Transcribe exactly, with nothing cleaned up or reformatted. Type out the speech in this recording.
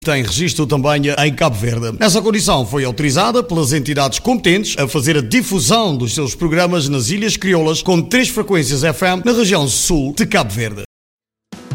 Tem registro também em Cabo Verde. Essa condição foi autorizada pelas entidades competentes a fazer a difusão dos seus programas nas Ilhas Crioulas com três frequências F M na região sul de Cabo Verde.